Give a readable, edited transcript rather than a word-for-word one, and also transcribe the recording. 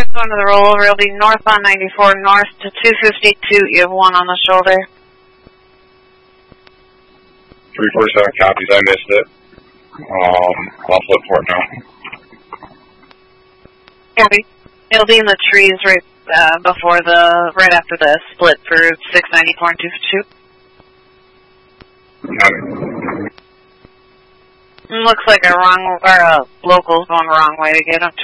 Going to the rollover, it'll be north on 94, north to 252. You have one on the shoulder. 347 copies, I missed it. I'll flip for it now. Copy. It'll be in the trees right right after the split for 694 and 252. Looks like a local's going the wrong way to get up